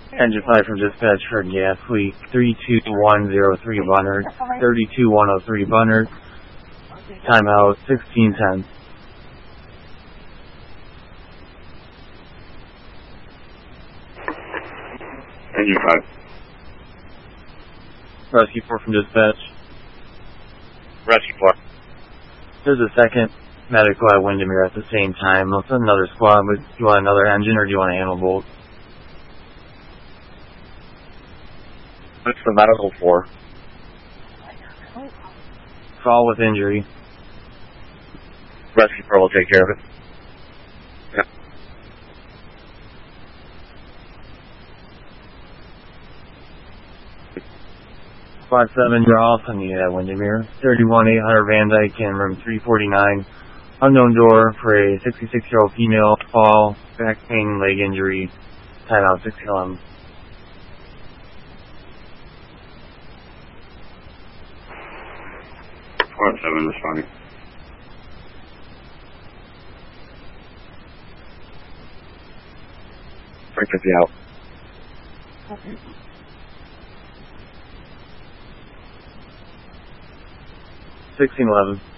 Engine 5 from dispatch for gas leak 32103 Bunner, 32103 Bunner, timeout 1610. Engine 5. Rescue 4 from dispatch. Rescue 4. There's a second medical at Windermere at the same time. Let's send another squad. Do you want another engine or do you want a handle bolt? What's the medical for? Fall with injury. Rescue 4 will take care of it. Squad 7, you're off. I need at Windermere. 31800 Van Dyke in room 349. Unknown door for a 66-year-old female. Fall, back pain, leg injury. Timeout 611. Squad 7 responding. Frequency out. 1611.